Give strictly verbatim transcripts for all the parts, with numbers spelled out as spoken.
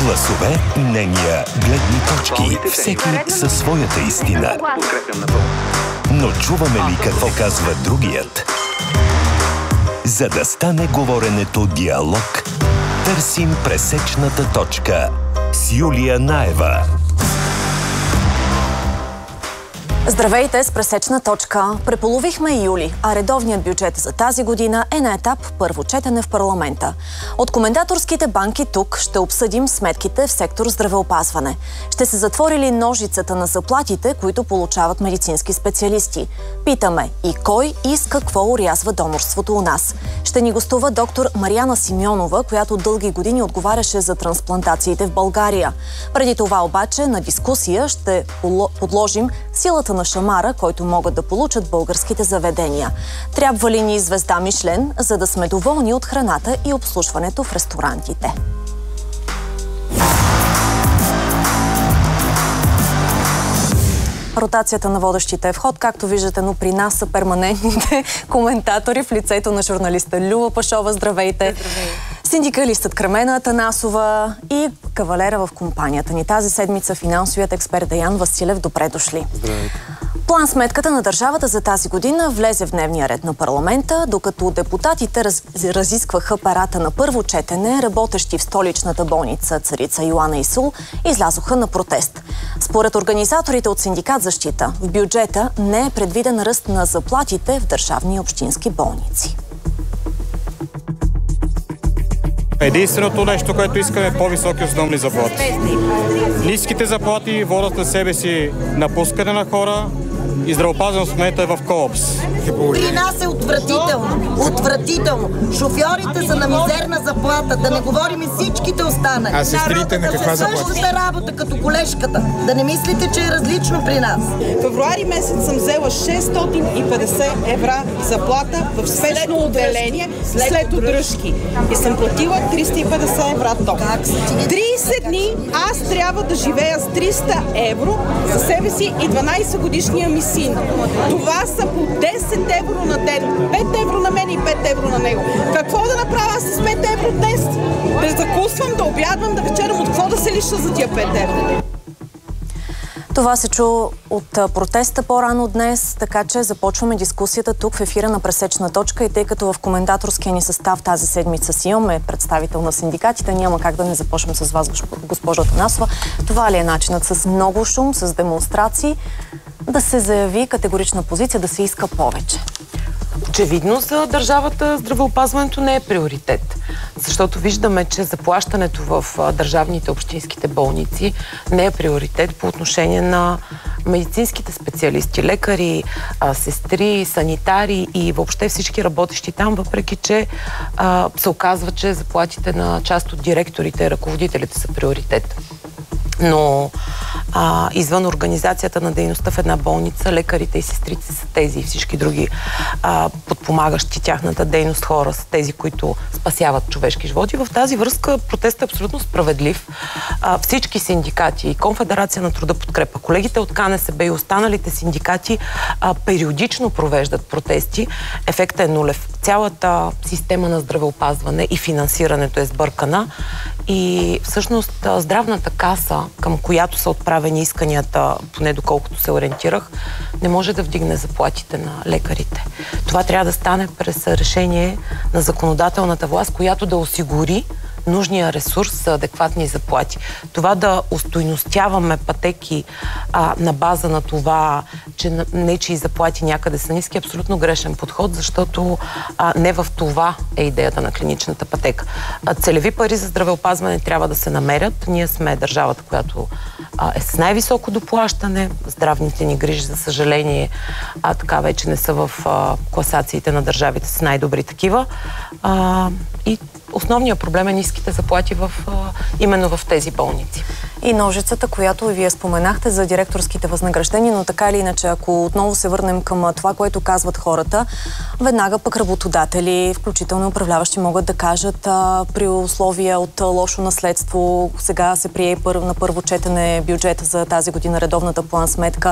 Гласове, мнения, гледни точки. Всеки със своята истина. Но чуваме ли какво казва другият? За да стане говоренето диалог, търсим пресечната точка с Юлия Наева. Здравейте с пресечна точка. Преполовихме юли, а редовният бюджет за тази година е на етап първо четене в парламента. От коментаторските банки тук ще обсъдим сметките в сектор здравеопазване. Ще се затвори ли ножицата на заплатите, които получават медицински специалисти? Питаме и кой и с какво орязва донорството у нас. Ще ни гостува доктор Мариана Симеонова, която дълги години отговаряше за трансплантациите в България. Преди това обаче на дискусия ще подложим силата на шамара, който могат да получат българските заведения. Трябва ли ни звезда Мишлен, за да сме доволни от храната и обслужването в ресторантите? Ротацията на водещите е в ход. Както виждате, но при нас са перманентните коментатори в лицето на журналиста Люба Пашова. Здравейте! Здравей. Синдикалистът Кремена Атанасова и кавалера в компанията ни тази седмица, финансовият експерт Деян Василев. Добре дошли! Здравейте! План-сметката на държавата за тази година влезе в дневния ред на парламента, докато депутатите раз... разискваха парата на първо четене, работещи в столичната болница Царица Йоана Исул излязоха на протест. Според организаторите от Синдикат Защита, в бюджета не е предвиден ръст на заплатите в държавни и общински болници. Единственото нещо, което искаме е по-високи основни заплати. Ниските заплати водят на себе си напускане на хора и здравеопазването в момента е в колапс. При нас е отвратително. Отвратително. Шофьорите са на мизерна заплата. Да не говорим и всичките останали. А сестрите на каква заплата? Същата работа като колежката. Да не мислите, че е различно при нас. Февруари месец съм взела шестстотин и петдесет евро заплата в спешно отделение след удръжки. И съм платила триста и петдесет евро ток. трийсет дни аз трябва да живея с триста евро за себе си и дванайсет годишния ми син. Това са по десет евро на ден. пет евро на мен и пет евро на него. Какво да направя с пет евро днес? Да закусвам, да обядвам, да вечерям. От какво да се лиша за тия пет евро? Това се чу от протеста по-рано днес, така че започваме дискусията тук в ефира на Пресечна точка и тъй като в коментаторския ни състав тази седмица си имаме представител на синдикатите, няма как да не започнем с вас, госпожо Атанасова. Това ли е начинът с много шум, с демонстрации, да се заяви категорична позиция, да се иска повече? Очевидно за държавата здравеопазването не е приоритет, защото виждаме, че заплащането в държавните общинските болници не е приоритет по отношение на медицинските специалисти, лекари, сестри, санитари и въобще всички работещи там, въпреки че а, се оказва, че заплатите на част от директорите и ръководителите са приоритет. Но а, извън организацията на дейността в една болница, лекарите и сестрите са тези и всички други а, подпомагащи тяхната дейност хора са тези, които спасяват човешки животи. В тази връзка протестът е абсолютно справедлив. А, всички синдикати и Конфедерация на труда подкрепа, колегите от КНСБ и останалите синдикати а, периодично провеждат протести. Ефектът е нулев. Цялата система на здравеопазване и финансирането е сбъркана и всъщност здравната каса, към която са отправени исканията, поне доколкото се ориентирах, не може да вдигне заплатите на лекарите. Това трябва да стане през решение на законодателната власт, която да осигури нужния ресурс за адекватни заплати. Това да устойностяваме пътеки а, на база на това, че нечии заплати някъде са ниски, е абсолютно грешен подход, защото а, не в това е идеята на клиничната пътека. А, целеви пари за здравеопазване трябва да се намерят. Ние сме държавата, която а, е с най-високо доплащане. Здравните ни грижи, за съжаление, а, така вече не са в а, класациите на държавите с най-добри такива. А, и основният проблем е ниските заплати в, а, именно в тези болници. И ножицата, която и вие споменахте за директорските възнаграждения, но така или иначе, ако отново се върнем към това, което казват хората, веднага пък работодатели, включително управляващи, могат да кажат а, при условия от лошо наследство, сега се прие първ, на първо четене бюджета за тази година, редовната план-сметка,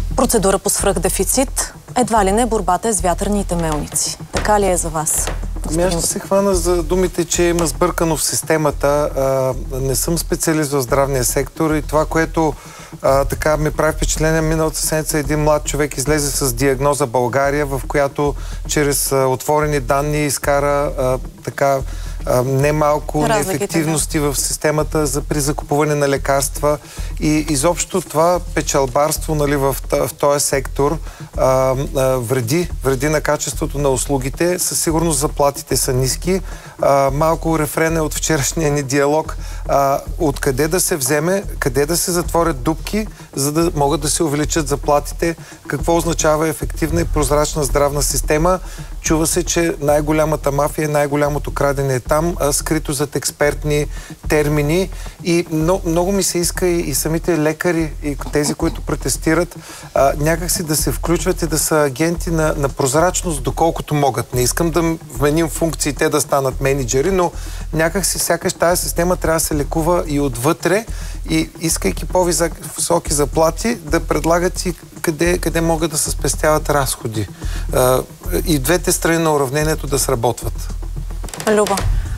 процедура по свръхдефицит, едва ли не борбата е с вятърните мелници. Така ли е за вас? господин. Аз ще се хвана за думите, че има сбъркано в системата. А, не съм специалист в здравния сектор и това, което а, така ми прави впечатление, миналата седмица един млад човек излезе с диагноза България, в която чрез а, отворени данни изкара а, така немалко неефективности да. в системата за при закупуване на лекарства и изобщо това печалбарство, нали, в, в този сектор а, а, вреди, вреди на качеството на услугите. Със сигурност заплатите са ниски. А, малко рефрен е от вчерашния ни диалог. А, откъде да се вземе, къде да се затворят дупки, за да могат да се увеличат заплатите, какво означава ефективна и прозрачна здравна система. Чува се, че най-голямата мафия, най-голямото крадене е там, а, скрито зад експертни термини и много, много ми се иска и, и самите лекари и тези, които протестират, а, някакси да се включват и да са агенти на, на прозрачност, доколкото могат. Не искам да вменим функции те да станат менеджери, но някакси сякаш тази система трябва да се лекува и отвътре и искайки по-високи заплати, да предлагат и къде, къде могат да се спестяват разходи. А, и двете страни на уравнението да сработват. Люба.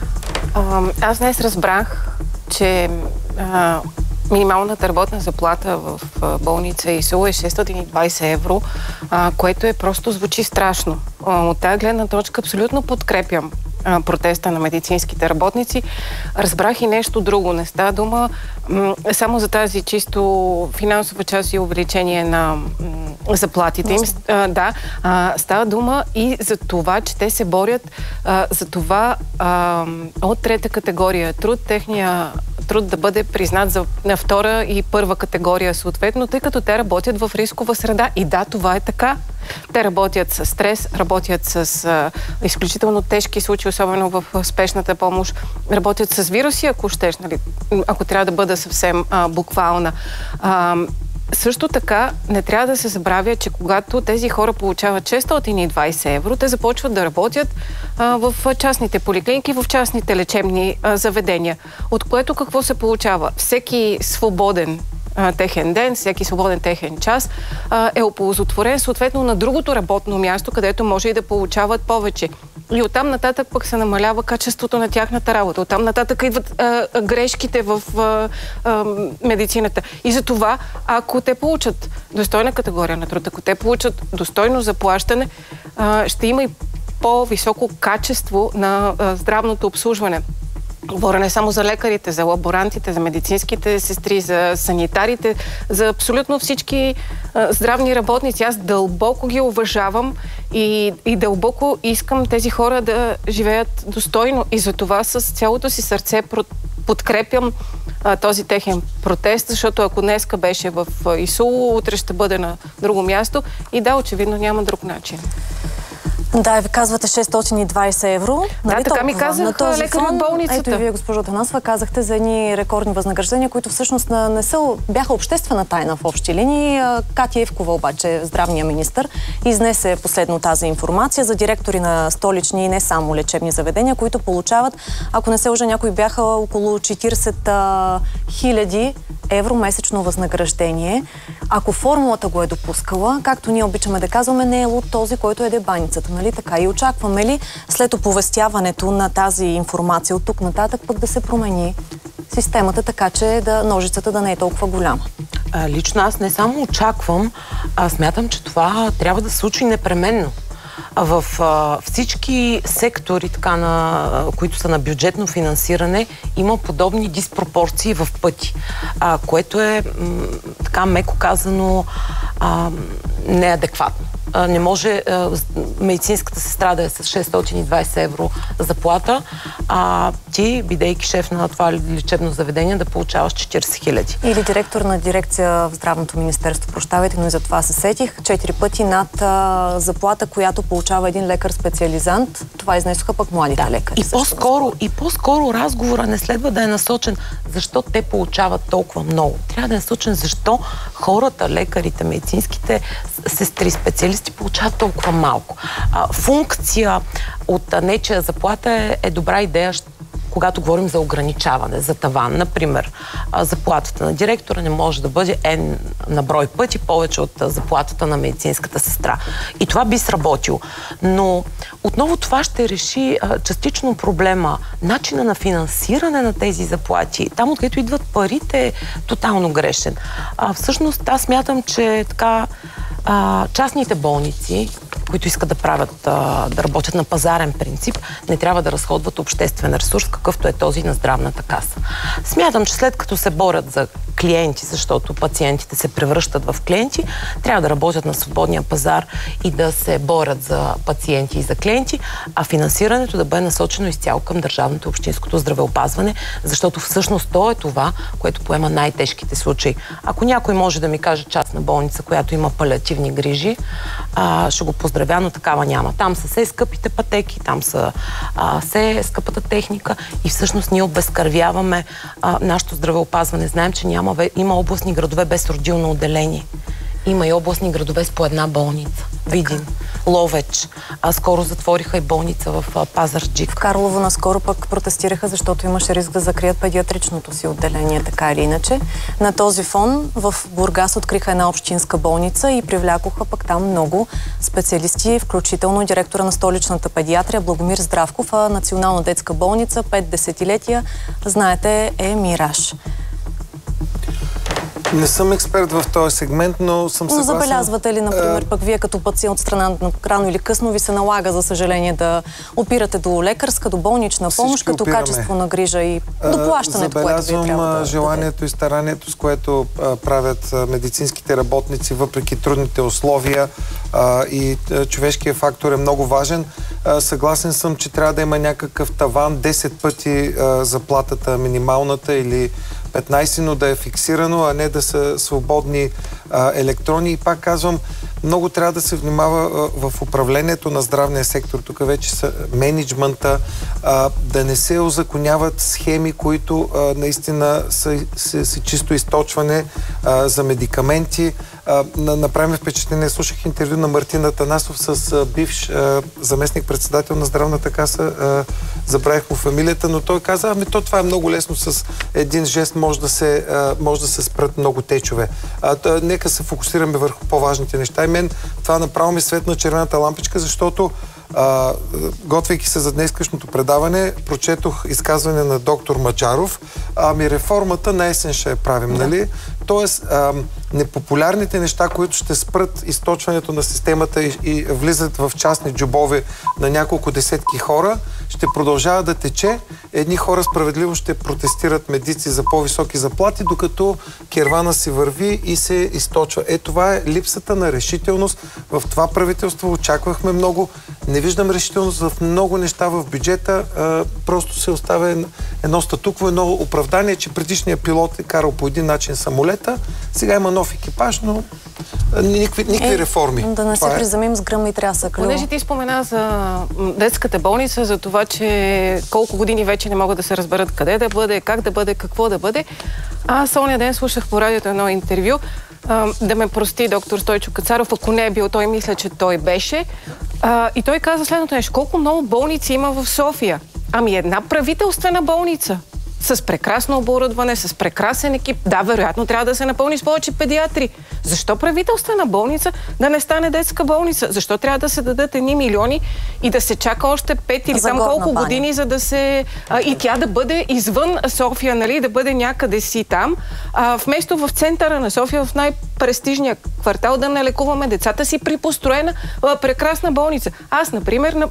А, аз днес разбрах, че а, минималната работна заплата в а, болница ИСУ е шестстотин и двайсет евро, а, което е просто звучи страшно. А, от тази гледна точка абсолютно подкрепям а, протеста на медицинските работници. Разбрах и нещо друго. Не става дума м- само за тази чисто финансова част и увеличение на м- заплатите им. А, да, а, става дума и за това, че те се борят а, за това а, от трета категория труд, техния труд да бъде признат за на втора и първа категория съответно, тъй като те работят в рискова среда. И да, това е така. Те работят с стрес, работят с а, изключително тежки случаи, особено в спешната помощ. Работят с вируси, ако щеш, нали, ако трябва да бъда съвсем а, буквална. А, Също така, не трябва да се забравя, че когато тези хора получават шестстотин и двайсет евро, те започват да работят а, в частните поликлиники, в частните лечебни а, заведения. От което какво се получава? Всеки свободен а, техен ден, всеки свободен техен час а, е оползотворен съответно на другото работно място, където може и да получават повече. И оттам нататък пък се намалява качеството на тяхната работа. Оттам нататък идват а, грешките в а, а, медицината. И за това, ако те получат достойна категория на труд, ако те получат достойно заплащане, а, ще има и по-високо качество на а, здравното обслужване. Говоря не само за лекарите, за лаборантите, за медицинските сестри, за санитарите, за абсолютно всички а, здравни работници. Аз дълбоко ги уважавам и, и дълбоко искам тези хора да живеят достойно. И за това с цялото си сърце подкрепям а, този техен протест, защото ако днеска беше в ИСУЛ, утре ще бъде на друго място и да, очевидно няма друг начин. Да, ви казвате шестстотин и двайсет евро. Да, нали, така ми казах лекари от болницата. Ето и вие, госпожо Атанасова, казахте за едни рекордни възнаграждения, които всъщност не са, бяха обществена тайна в общи линии. Катя Ивкова обаче, здравния министър, изнесе последно тази информация за директори на столични и не само лечебни заведения, които получават, ако не се лъжа, някои бяха около четирийсет хиляди евро месечно възнаграждение. Ако формулата го е допускала, както ние обичаме да казваме, не е луд този, който еде баницата. Нали така? И очакваме ли след оповестяването на тази информация от тук нататък пък да се промени системата, така че да, ножицата да не е толкова голяма? А, лично аз не само очаквам, а смятам, че това трябва да се случи непременно. В а, всички сектори, така, на, а, които са на бюджетно финансиране, има подобни диспропорции в пъти, а, което е м, така меко казано а, неадекватно. А, не може а, медицинската сестра да е с шестстотин и двайсет евро заплата, а ти, бидейки шеф на това лечебно заведение, да получаваш четирийсет хиляди. Или директор на дирекция в Здравното министерство, прощавайте, но и за това се сетих, четири пъти над а, заплата, която получава един лекар-специализант. Това изнесоха пък младите да, лекари. И по-скоро, и по-скоро разговора не следва да е насочен защо те получават толкова много. Трябва да е насочен защо хората, лекарите, медицинските сестри, специалисти получават толкова малко. А, функция от нечия заплата е, е добра идея, когато говорим за ограничаване, за таван. Например, а, заплатата на директора не може да бъде N на брой пъти повече от а, заплатата на медицинската сестра. И това би сработило. Но отново това ще реши а, частично проблема. Начина на финансиране на тези заплати, там откъдето идват парите, е тотално грешен. А, всъщност аз смятам, че така а, частните болници, които искат да правят, а, да работят на пазарен принцип, не трябва да разходват обществен ресурс, какъвто е този на здравната каса. Смятам, че след като се борят за клиенти, защото пациентите се превръщат в клиенти, трябва да работят на свободния пазар и да се борят за пациенти и за клиенти, а финансирането да бъде насочено изцяло към държавното и общинското здравеопазване, защото всъщност то е това, което поема най-тежките случаи. Ако някой може да ми каже частна болница, която има палиативни грижи, а, ще го поздравя, но такава няма. Там са все скъпите пътеки, там са а, все скъпата техника и всъщност ние обезкървяваме а, нашето здравеопазване. Знаем, че няма, има областни градове без родилно отделение. Има и областни градове с по една болница. Видин, Ловеч. А скоро затвориха и болница в а, Пазарджик. В Карлово наскоро пък протестираха, защото имаше риск да закрият педиатричното си отделение, така или иначе. На този фон в Бургас откриха една общинска болница и привлякоха пък там много специалисти, включително директора на столичната педиатрия Благомир Здравков, а Национална детска болница пет десетилетия, знаете, е мираж. Не съм експерт в този сегмент, но съм съгласен. Но забелязвате ли, например, пък вие като пациент от страна рано или късно ви се налага, за съжаление, да опирате до лекарска, до болнична помощ, като опираме. Качество на грижа и доплащането, което ви трябва да Забелязвам желанието и старанието, с което а, правят а, медицинските работници, въпреки трудните условия а, и а, човешкия фактор е много важен. А, съгласен съм, че трябва да има някакъв таван, десет пъти а, заплатата минималната или петнайсет, но да е фиксирано, а не да са свободни а, електрони. И пак казвам, много трябва да се внимава а, в управлението на здравния сектор. Тук вече са менеджмента, а, да не се озаконяват схеми, които а, наистина са, са, са чисто източване а, за медикаменти. А, направим впечатление, слушах интервю на Мартин Атанасов с а, бивш а, заместник-председател на здравната каса, а, забравих му фамилията, но той каза, ами то това е много лесно, с един жест може да се, а, може да се спрат много течове. А, тъ, нека се фокусираме върху по-важните неща. И мен това направо ми светна червената лампичка, защото а, готвейки се за днескашното предаване, прочетох изказване на доктор Маджаров, ами реформата на есен ще я правим, да. Нали? Тоест, а, непопулярните неща, които ще спрат източването на системата и, и влизат в частни джобове на няколко десетки хора, ще продължава да тече. Едни хора справедливо ще протестират медици за по-високи заплати, докато кервана си върви и се източва. Е, това е липсата на решителност. В това правителство очаквахме много. Не виждам решителност в много неща в бюджета. А, просто се оставя едно статукво, едно оправдание, че предишният пилот е карал по един начин самолета. Сега има нов екипаж, но никакви, никакви е, реформи. Да не това се приземим е... с гръм и трясък. Понеже ти спомена за детската болница, за това, че колко години вече не могат да се разберат къде да бъде, как да бъде, какво да бъде. Аз ония ден слушах по радиото едно интервю. А, да ме прости доктор Стойчо Кацаров, ако не е бил той, мисля, че той беше. А, и той каза следното нещо. Колко много болници има в София? Ами една правителствена болница. С прекрасно оборудване, с прекрасен екип. Да, вероятно трябва да се напълни с повече педиатри. Защо правителствена болница да не стане детска болница? Защо трябва да се дадат едни милиони и да се чака още пет или там колко баня. години, за да се... А, и тя да бъде извън София, нали, да бъде някъде си там, а, вместо в центъра на София, в най-престижния квартал, да не лекуваме децата си при построена а, прекрасна болница. Аз, например, на...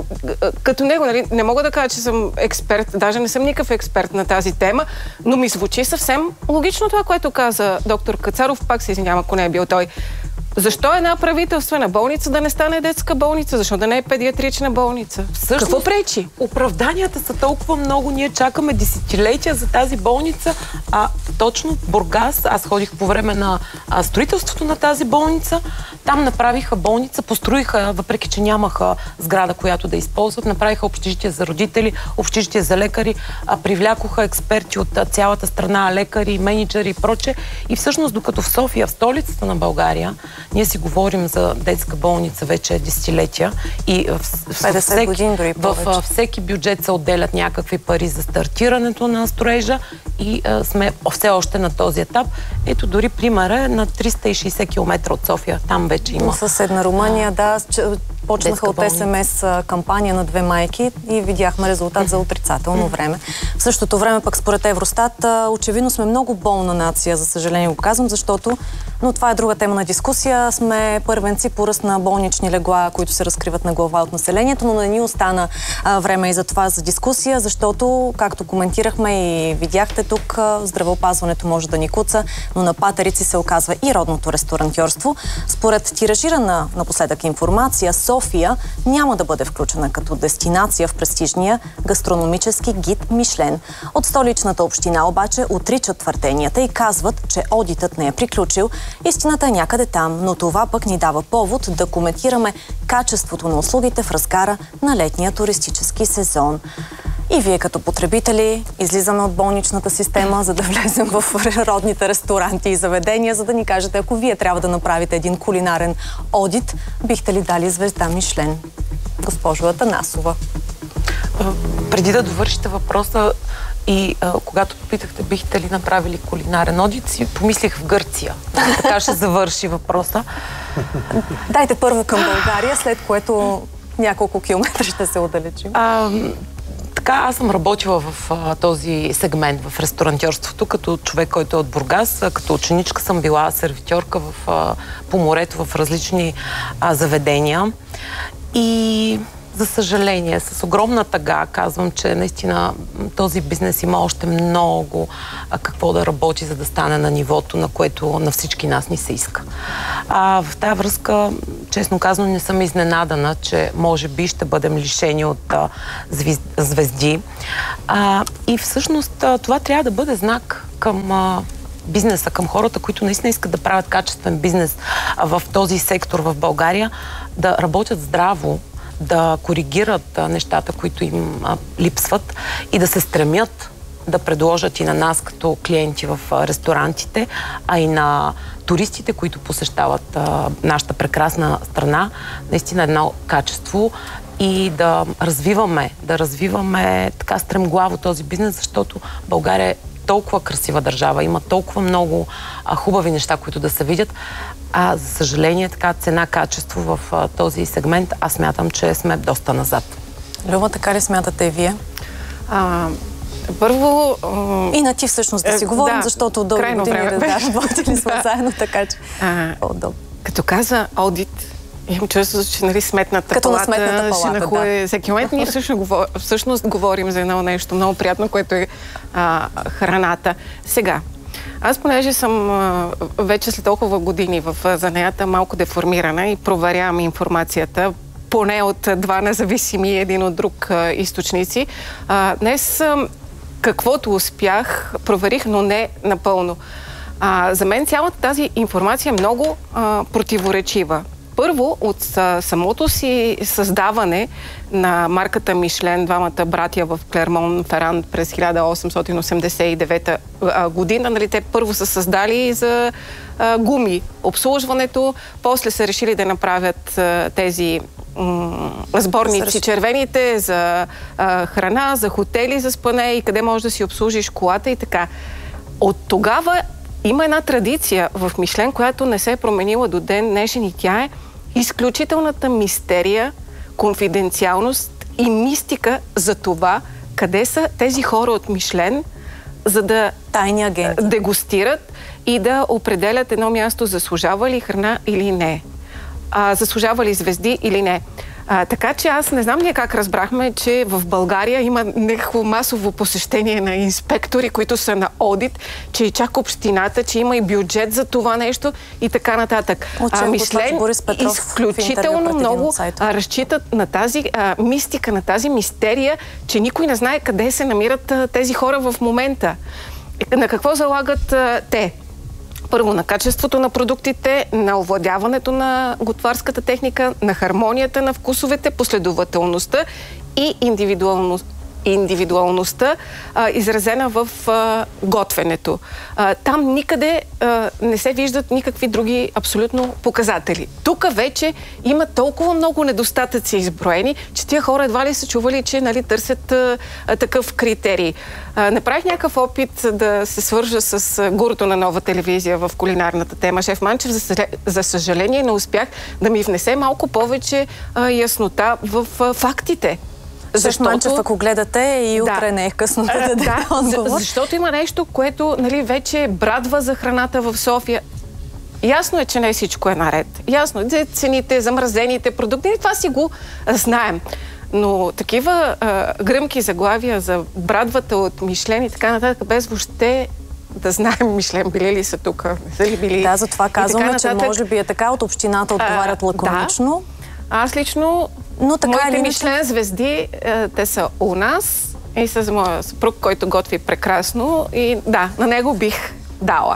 като него, нали, не мога да кажа, че съм експерт, даже не съм никакъв експерт на тази тема, но ми звучи съвсем логично това, което каза доктор Кацаров, пак се извинявам, ако не е бил той. Защо една правителствена болница да не стане детска болница? Защо да не е педиатрична болница? Всъщност, какво пречи? Оправданията са толкова много. Ние чакаме десетилетия за тази болница. А точно в Бургас, аз ходих по време на а, строителството на тази болница, Там направиха болница, построиха, въпреки че нямаха сграда, която да използват, направиха общежитие за родители, общежитие за лекари, а, привлякоха експерти от а, цялата страна, лекари, менеджери и проче. И всъщност, докато в София, в столицата на България, ние си говорим за детска болница вече десетилетия и в, в, петдесет години дори повече. В, в всеки бюджет се отделят някакви пари за стартирането на строежа и а, сме все още на този етап. Ето дори примера на триста и шейсет километра от София. Там вече има. Съседна Румъния, да, почнаха от ес ем ес кампания на две майки и видяхме резултат за отрицателно време. В същото време пък според Евростат очевидно сме много болна нация, за съжаление го казвам, защото, но това е друга тема на дискусия, сме първенци по ръст на болнични легла, които се разкриват на глава от населението, но не ни остана а, време и за това за дискусия, защото, както коментирахме и видяхте тук, здравеопазването може да ни куца, но на патерици се оказва и родното ресторантьорство. Според тиражирана напоследък информация, София няма да бъде включена като дестинация в престижния гастрономически гид Мишлен. От столичната община обаче отричат твърденията и казват, че одитът не е приключил. Истината е някъде там, но това пък ни дава повод да коментираме качеството на услугите в разгара на летния туристически сезон. И вие като потребители излизаме от болничната система, за да влезем в родните ресторанти и заведения, за да ни кажете, ако вие трябва да направите един кулинарен одит, бихте ли дали звезда Мишлен? Госпожо Атанасова. Преди да довършите въпроса и а, когато попитахте, бихте ли направили кулинарен одит, си помислих в Гърция. Така ще завърши въпроса. Дайте първо към България, след което няколко километра ще се отдалечим. А, така, аз съм работила в а, този сегмент, в ресторантьорството, като човек, който е от Бургас. А, като ученичка съм била сервитьорка в, а, по морето в различни а, заведения. И за съжаление, с огромна тъга казвам, че наистина този бизнес има още много а, какво да работи, за да стане на нивото, на което на всички нас ни се иска. А, в тази връзка, честно казано, не съм изненадана, че може би ще бъдем лишени от а, звезди. А, и всъщност а, това трябва да бъде знак към а, бизнеса, към хората, които наистина искат да правят качествен бизнес а, в този сектор в България, да работят здраво, да коригират а, нещата, които им а, липсват и да се стремят да предложат и на нас като клиенти в а, ресторантите, а и на туристите, които посещават а, нашата прекрасна страна, наистина едно качество и да развиваме, да развиваме така стремглаво този бизнес, защото България е толкова красива държава, има толкова много а, хубави неща, които да се видят. А за съжаление, така цена-качество в а, този сегмент, аз смятам, че сме доста назад. Люба, така ли смятате и вие? А, първо... А... И на ти всъщност да си е, говорим, да, защото дълги години да работили сме да. заедно, така че... А, като каза одит, имам чувство, че нали, сметната като палата, на сметната палата, ще нахуе да. Всеки момент. Ние всъщност, говор... всъщност говорим за едно нещо много приятно, което е а, храната. Сега, аз понеже съм а, вече след толкова години в занеята малко деформирана и проверявам информацията, поне от два независими един от друг а, източници. А, днес а, каквото успях, проверих, но не напълно. А, за мен цялата тази информация е много а, противоречива. Първо, от а, самото си създаване на марката Мишлен, двамата братя в Клермон-Феран през хиляда осемстотин осемдесет и девета а, година, нали, те първо са създали за а, гуми обслужването, после са решили да направят а, тези м- сборници червените за а, храна, за хотели, за спане и къде можеш да си обслужиш колата и така. От тогава има една традиция в Мишлен, която не се е променила до ден днешен и тя е изключителната мистерия, конфиденциалност и мистика за това къде са тези хора от Мишлен, за да тайни агенти дегустират и да определят едно място заслужава ли храна или не. А, заслужава ли звезди или не. А, така че аз не знам ние как разбрахме, че в България има някакво масово посещение на инспектори, които са на одит, че и чак общината, че има и бюджет за това нещо и така нататък. А, Мишлен изключително много а, разчитат на тази а, мистика, на тази мистерия, че никой не знае къде се намират а, тези хора в момента. На какво залагат а, те? Първо, на качеството на продуктите, на овладяването на готварската техника, на хармонията на вкусовете, последователността и индивидуалност. индивидуалността, а, изразена в а, готвенето. А, там никъде а, не се виждат никакви други абсолютно показатели. Тук вече има толкова много недостатъци изброени, че тия хора едва ли са чували, че нали, търсят а, а, такъв критерий. А, направих някакъв опит да се свържа с а, гурото на Нова телевизия в кулинарната тема, шеф Манчев. За, за съжаление не успях да ми внесе малко повече а, яснота в а, фактите. Защото... Манчев, ако гледате, и утре да. не е късно да даде да, отговор. Защото има нещо, което нали, вече брадва за храната в София. Ясно е, че не всичко е наред. Ясно е, цените, замразените продукти, това си го а, знаем. Но такива а, гръмки заглавия за брадвата от Мишлен и така нататък, без въобще да знаем Мишлен, били ли са тук, не са ли били. Да, затова казваме, че може би е така, от общината отговарят лаконично. Да. Аз лично, но така моите или Мишлен звезди, те са у нас и с моя съпруг, който готви прекрасно и да, на него бих дала.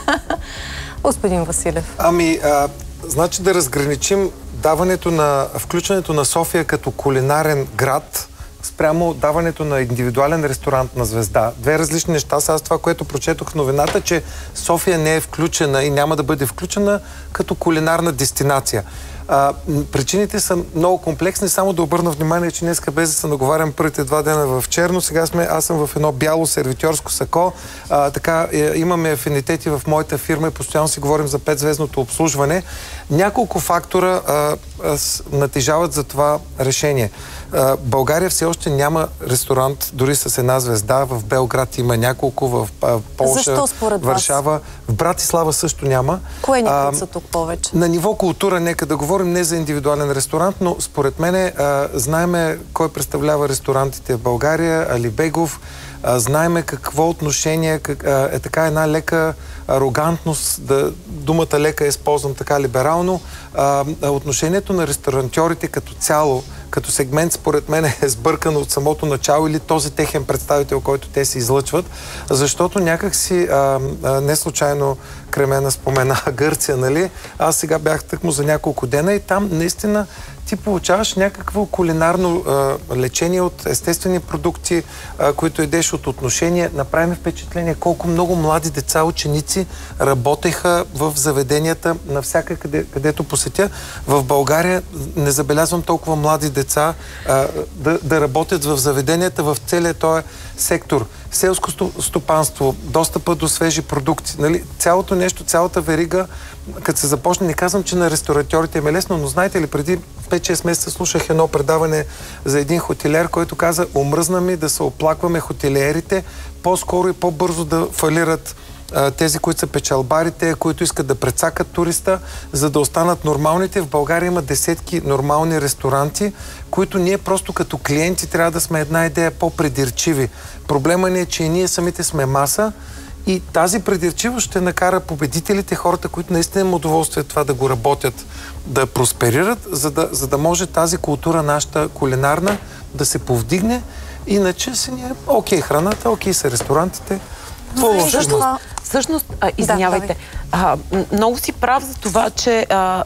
Господин Василев. Ами, а, значи да разграничим даването на, включването на София като кулинарен град спрямо даването на индивидуален ресторант на звезда. Две различни неща. Аз това, което прочетох в новината, че София не е включена и няма да бъде включена като кулинарна дестинация. А, причините са много комплексни. Само да обърна внимание, че днеска без да се наговарям първите два дена в черно. Сега сме, аз съм в едно бяло сервитьорско сако. А, така, е, имаме афинитети в моята фирма и постоянно си говорим за петзвездното обслужване. Няколко фактора а, а, с, натежават за това решение. А, България все още няма ресторант, дори с една звезда. В Белград има няколко, в а, Полша, Варшава. Вас? В Братислава също няма. Кое ни са тук повече? На ниво култура, нека да говорим не за индивидуален ресторант, но според мен знаеме кой представлява ресторантите в България, Алибегов, а, знаеме какво отношение как, а, е така една лека арогантност, да, думата лека е използвам така либерално. А, отношението на ресторантьорите като цяло, като сегмент, според мен е сбъркано от самото начало или този техен представител, който те се излъчват, защото някак си а, а, не случайно Кремена спомена Гърция, нали? Аз сега бях тъкмо за няколко дена и там наистина ти получаваш някакво кулинарно а, лечение от естествени продукти, а, които едеш от отношения. Направи ми впечатление колко много млади деца, ученици работеха в заведенията навсякъде, където посетя. В България не забелязвам толкова млади деца а, да, да работят в заведенията в целия този сектор. Селско стопанство, достъпа до свежи продукти. Нали? Цялото нещо, цялата верига, като се започне, не казвам, че на ресторантьорите им е лесно, но знаете ли, преди пет-шест месеца слушах едно предаване за един хотелиер, който каза: омръзна ми да се оплакваме хотелиерите, по-скоро и по-бързо да фалират а, тези, които са печалбарите, които искат да прецакат туриста, за да останат нормалните. В България има десетки нормални ресторанти, които ние просто като клиенти трябва да сме една идея по-предирчиви. Проблема ни е, че и ние самите сме маса и тази предирчивост ще накара победителите, хората, които наистина имат удоволствие това да го работят, да просперират, за да, за да може тази култура, нашата кулинарна, да се повдигне. Иначе си ни е окей храната, окей са ресторантите. Всъщност, всъщност а, извинявайте, да, а, много си прав за това, че а,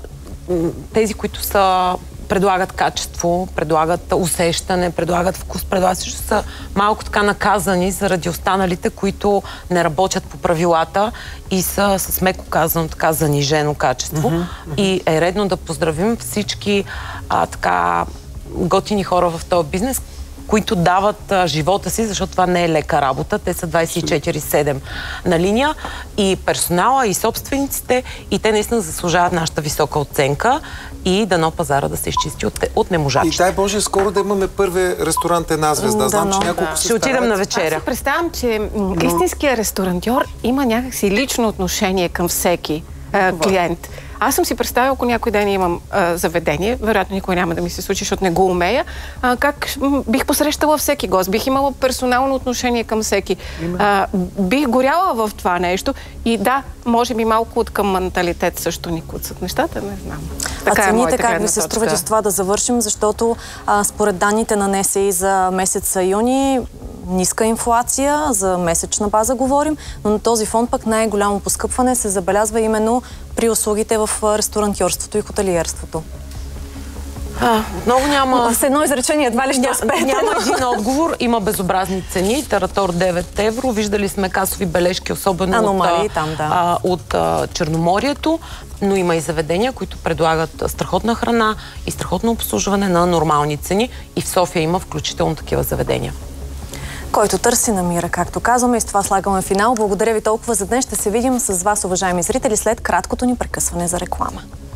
тези, които са предлагат качество, предлагат усещане, предлагат вкус, предлагат също са малко така наказани заради останалите, които не работят по правилата и са с меко казано така занижено качество. Mm-hmm, mm-hmm. И е редно да поздравим всички а, така готини хора в този бизнес, които дават а, живота си, защото това не е лека работа. Те са двайсет и четири седем на линия. И персонала, и собствениците, и те наистина заслужават нашата висока оценка и дано пазара да се изчисти от, от неможачите. И дай Боже, скоро да имаме първи ресторант една звезда. Знам, че няколко да. Ще отидем на вечеря. Аз си представям, че истинският ресторантьор има някакси лично отношение към всеки а, клиент. Аз съм си представила, ако някой ден имам а, заведение, вероятно никой няма да ми се случи, защото не го умея, а, как бих посрещала всеки гост, бих имала персонално отношение към всеки. А, бих горяла в това нещо и да, може би малко от към менталитет също ни куцат нещата, не знам. Така а цените как ви се струва с това да завършим, защото а, според данните на НСИ за месеца юни ниска инфлация, за месечна база говорим, но на този фон пък най-голямо поскъпване се забелязва именно при услугите в ресторантьорството и хотелиерството. А, много няма... С едно изречение едва ли ще успеете. Няма един отговор. Има безобразни цени. Таратор девет евро. Виждали сме касови бележки, особено Аномалии, от, там, да. а, от а, Черноморието. Но има и заведения, които предлагат страхотна храна и страхотно обслужване на нормални цени. И в София има включително такива заведения. Който търси, намира, както казваме. И с това слагаме финал. Благодаря ви толкова за днес. Ще се видим с вас, уважаеми зрители, след краткото ни прекъсване за реклама.